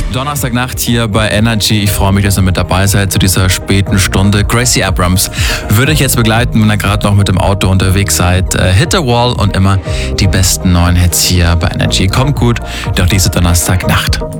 Donnerstagnacht hier bei Energy. Ich freue mich, dass ihr mit dabei seid zu dieser späten Stunde. Gracie Abrams würde euch jetzt begleiten, wenn ihr gerade noch mit dem Auto unterwegs seid. Hit the Wall und immer die besten neuen Hits hier bei Energy. Kommt gut durch diese Donnerstagnacht.